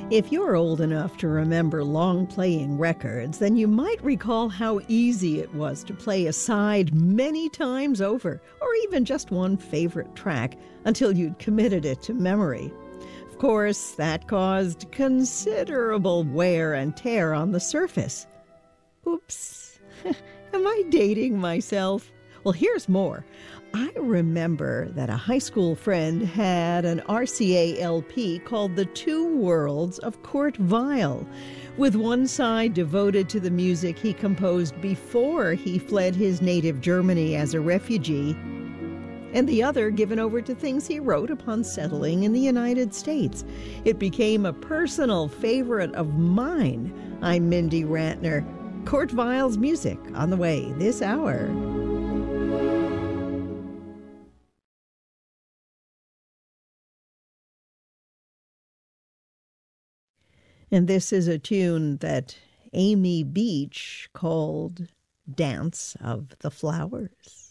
If you're old enough to remember long playing records, then you might recall how easy it was to play a side many times over, or even just one favorite track, until you'd committed it to memory. Of course, that caused considerable wear and tear on the surface. Oops, am I dating myself? Well, here's more. I remember that a high school friend had an RCA LP called The Two Worlds of Kurt Weill, with one side devoted to the music he composed before he fled his native Germany as a refugee, and the other given over to things he wrote upon settling in the United States. It became a personal favorite of mine. I'm Mindy Rantner. Kurt Weill's music on the way this hour. And this is a tune that Amy Beach called Dance of the Flowers.